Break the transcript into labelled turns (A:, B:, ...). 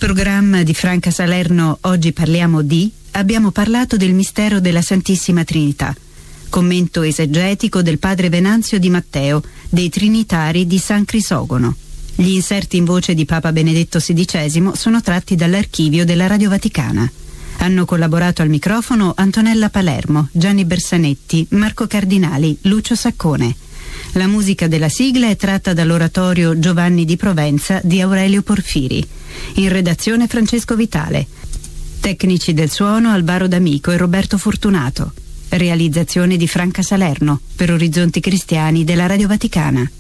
A: programma di Franca Salerno Oggi parliamo di abbiamo parlato del mistero della Santissima Trinità. Commento esegetico del padre Venanzio Di Matteo dei Trinitari di San Crisogono. Gli inserti in voce di Papa Benedetto XVI sono tratti dall'archivio della Radio Vaticana. Hanno collaborato al microfono Antonella Palermo, Gianni Bersanetti, Marco Cardinali, Lucio Saccone. La musica della sigla è tratta dall'oratorio Giovanni di Provenza di Aurelio Porfiri. In redazione Francesco Vitale. Tecnici del suono Alvaro D'Amico e Roberto Fortunato. Realizzazione di Franca Salerno per Orizzonti Cristiani della Radio Vaticana.